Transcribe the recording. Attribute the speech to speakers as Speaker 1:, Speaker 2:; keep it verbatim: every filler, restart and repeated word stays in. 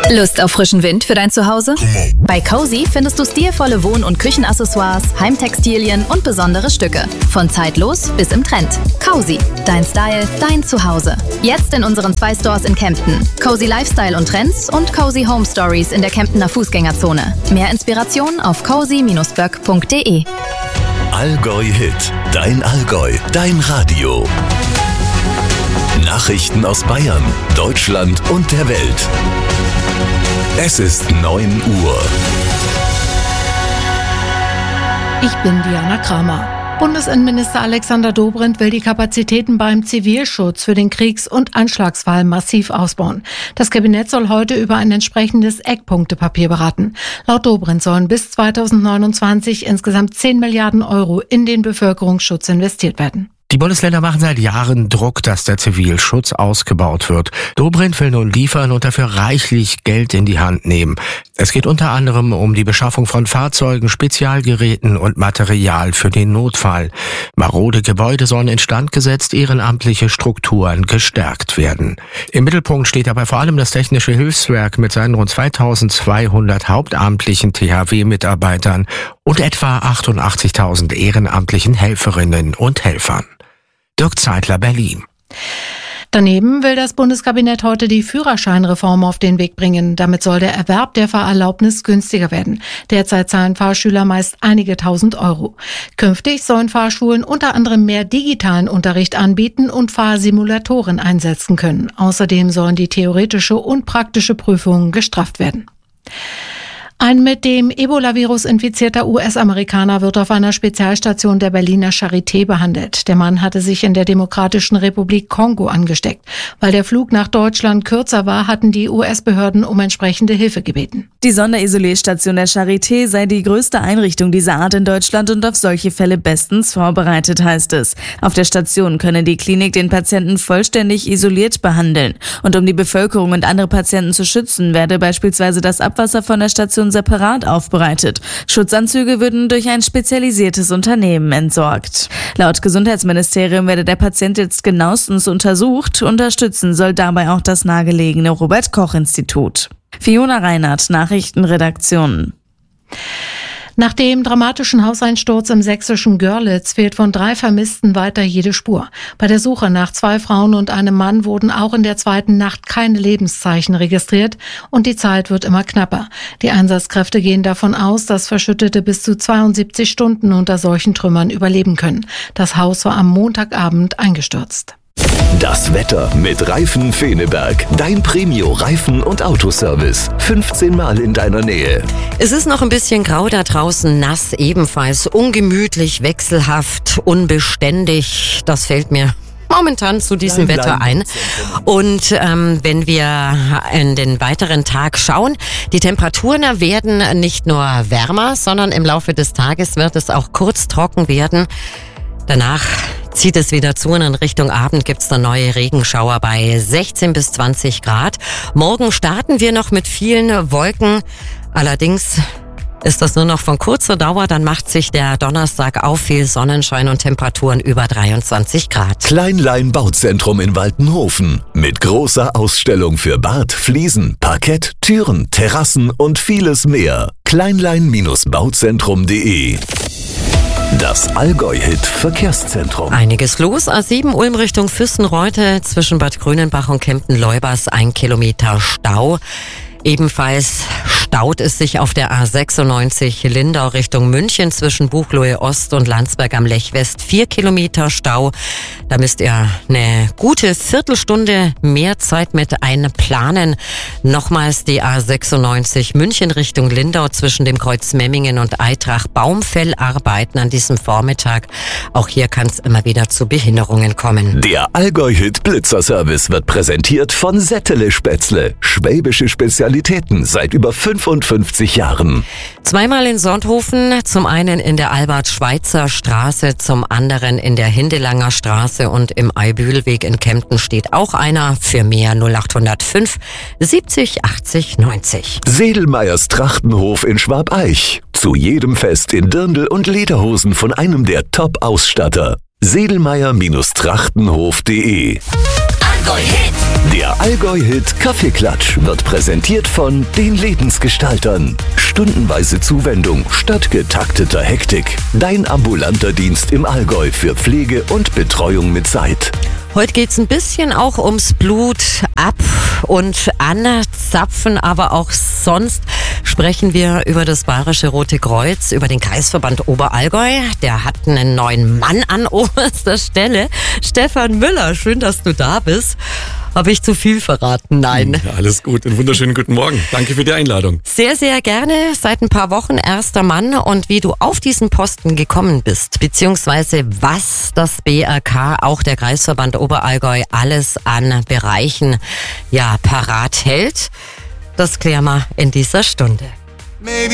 Speaker 1: Lust auf frischen Wind für dein Zuhause? Bei Cozy findest du stilvolle Wohn- und Küchenaccessoires, Heimtextilien und besondere Stücke. Von zeitlos bis im Trend. Cozy, dein Style, dein Zuhause. Jetzt in unseren zwei Stores in Kempten. Cozy Lifestyle und Trends und Cozy Home Stories in der Kemptener Fußgängerzone. Mehr Inspiration auf cozy Bindestrich böck Punkt de.
Speaker 2: Allgäu Hit, dein Allgäu, dein Radio. Nachrichten aus Bayern, Deutschland und der Welt. Es ist neun Uhr.
Speaker 3: Ich bin Diana Kramer. Bundesinnenminister Alexander Dobrindt will die Kapazitäten beim Zivilschutz für den Kriegs- und Anschlagsfall massiv ausbauen. Das Kabinett soll heute über ein entsprechendes Eckpunktepapier beraten. Laut Dobrindt sollen bis zweitausendneunundzwanzig insgesamt zehn Milliarden Euro in den Bevölkerungsschutz investiert werden.
Speaker 4: Die Bundesländer machen seit Jahren Druck, dass der Zivilschutz ausgebaut wird. Dobrindt will nun liefern und dafür reichlich Geld in die Hand nehmen. Es geht unter anderem um die Beschaffung von Fahrzeugen, Spezialgeräten und Material für den Notfall. Marode Gebäude sollen instand gesetzt, ehrenamtliche Strukturen gestärkt werden. Im Mittelpunkt steht dabei vor allem das Technische Hilfswerk mit seinen rund zweitausendzweihundert hauptamtlichen T H W-Mitarbeitern und etwa achtundachtzigtausend ehrenamtlichen Helferinnen und Helfern. Dirk Zeitler, Berlin.
Speaker 3: Daneben will das Bundeskabinett heute die Führerscheinreform auf den Weg bringen. Damit soll der Erwerb der Fahrerlaubnis günstiger werden. Derzeit zahlen Fahrschüler meist einige tausend Euro. Künftig sollen Fahrschulen unter anderem mehr digitalen Unterricht anbieten und Fahrsimulatoren einsetzen können. Außerdem sollen die theoretische und praktische Prüfungen gestrafft werden. Ein mit dem Ebola-Virus infizierter U S-Amerikaner wird auf einer Spezialstation der Berliner Charité behandelt. Der Mann hatte sich in der Demokratischen Republik Kongo angesteckt. Weil der Flug nach Deutschland kürzer war, hatten die U S-Behörden um entsprechende Hilfe gebeten.
Speaker 5: Die Sonderisolierstation der Charité sei die größte Einrichtung dieser Art in Deutschland und auf solche Fälle bestens vorbereitet, heißt es. Auf der Station könne die Klinik den Patienten vollständig isoliert behandeln. Und um die Bevölkerung und andere Patienten zu schützen, werde beispielsweise das Abwasser von der Station separat aufbereitet. Schutzanzüge würden durch ein spezialisiertes Unternehmen entsorgt. Laut Gesundheitsministerium werde der Patient jetzt genauestens untersucht. Unterstützen soll dabei auch das nahegelegene Robert-Koch-Institut. Fiona Reinhardt, Nachrichtenredaktion.
Speaker 3: Nach dem dramatischen Hauseinsturz im sächsischen Görlitz fehlt von drei Vermissten weiter jede Spur. Bei der Suche nach zwei Frauen und einem Mann wurden auch in der zweiten Nacht keine Lebenszeichen registriert und die Zeit wird immer knapper. Die Einsatzkräfte gehen davon aus, dass Verschüttete bis zu zweiundsiebzig Stunden unter solchen Trümmern überleben können. Das Haus war am Montagabend eingestürzt.
Speaker 2: Das Wetter mit Reifen Feneberg. Dein Premio-Reifen- und Autoservice. fünfzehn Mal in deiner Nähe.
Speaker 6: Es ist noch ein bisschen grau da draußen, nass ebenfalls, ungemütlich, wechselhaft, unbeständig. Das fällt mir momentan zu diesem Klein, Wetter ein. Und ähm, wenn wir in den weiteren Tag schauen, die Temperaturen werden nicht nur wärmer, sondern im Laufe des Tages wird es auch kurz trocken werden. Danach zieht es wieder zu und in Richtung Abend gibt's dann neue Regenschauer bei sechzehn bis zwanzig Grad. Morgen starten wir noch mit vielen Wolken. Allerdings ist das nur noch von kurzer Dauer. Dann macht sich der Donnerstag auf, viel Sonnenschein und Temperaturen über dreiundzwanzig Grad.
Speaker 2: Kleinlein Bauzentrum in Waltenhofen. Mit großer Ausstellung für Bad, Fliesen, Parkett, Türen, Terrassen und vieles mehr. Kleinlein Bauzentrum punkt de. Das Allgäu-Hit Verkehrszentrum.
Speaker 6: Einiges los. A sieben Ulm Richtung Fürstenreute zwischen Bad Grünenbach und Kempten-Leubers ein Kilometer Stau. Ebenfalls staut es sich auf der A sechsundneunzig Lindau Richtung München zwischen Buchloe Ost und Landsberg am Lech West. Vier Kilometer Stau. Da müsst ihr eine gute Viertelstunde mehr Zeit mit einplanen. Nochmals die A sechsundneunzig München Richtung Lindau zwischen dem Kreuz Memmingen und Eitrach. Baumfellarbeiten an diesem Vormittag. Auch hier kann es immer wieder zu Behinderungen kommen.
Speaker 2: Der Allgäu-Hit Blitzerservice wird präsentiert von Settele Spätzle. Schwäbische Spezialität. Seit über fünfundfünfzig Jahren.
Speaker 6: Zweimal in Sonthofen, zum einen in der Albert-Schweitzer Straße, zum anderen in der Hindelanger Straße und im Eibühlweg in Kempten steht auch einer. Für mehr null acht null fünf siebzig achtzig neunzig.
Speaker 2: Sedelmeyers Trachtenhof in Schwabeich. Zu jedem Fest in Dirndl und Lederhosen von einem der Top-Ausstatter. Sedelmeyer Trachtenhof punkt de Allgäu-Hit. Der Allgäu-Hit Kaffeeklatsch wird präsentiert von den Lebensgestaltern. Stundenweise Zuwendung statt getakteter Hektik. Dein ambulanter Dienst im Allgäu für Pflege und Betreuung mit Zeit.
Speaker 6: Heute geht's ein bisschen auch ums Blut ab und anzapfen, aber auch sonst sprechen wir über das Bayerische Rote Kreuz, über den Kreisverband Oberallgäu. Der hat einen neuen Mann an oberster Stelle. Stefan Müller, schön, dass du da bist. Habe ich zu viel verraten? Nein.
Speaker 7: Ja, alles gut. Einen wunderschönen guten Morgen. Danke für die Einladung.
Speaker 6: Sehr, sehr gerne. Seit ein paar Wochen erster Mann. Und wie du auf diesen Posten gekommen bist, beziehungsweise was das B R K, auch der Kreisverband Oberallgäu, alles an Bereichen ja parat hält, das klären wir in dieser Stunde.